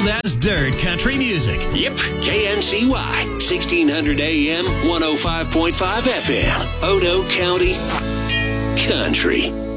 cold as dirt country music. Yep, KNCY, 1600 AM, 105.5 FM, Odo County Country.